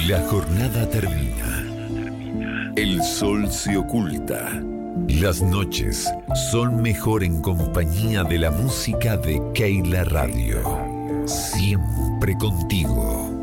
La jornada termina. El sol se oculta. Las noches son mejor en compañía de la música de Keila Radio. Siempre contigo.